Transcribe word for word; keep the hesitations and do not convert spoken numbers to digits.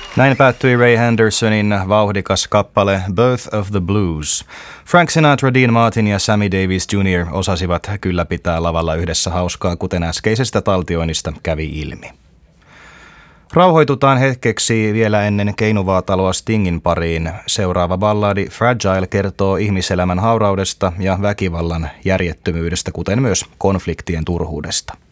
Näin päättyi Ray Hendersonin vauhdikas kappale Birth of the Blues. Frank Sinatra, Dean Martin ja Sammy Davis junior osasivat kyllä pitää lavalla yhdessä hauskaa, kuten äskeisestä taltioinnista kävi ilmi. Rauhoitutaan hetkeksi vielä ennen keinuvaa taloa Stingin pariin. Seuraava balladi Fragile kertoo ihmiselämän hauraudesta ja väkivallan järjettömyydestä, kuten myös konfliktien turhuudesta.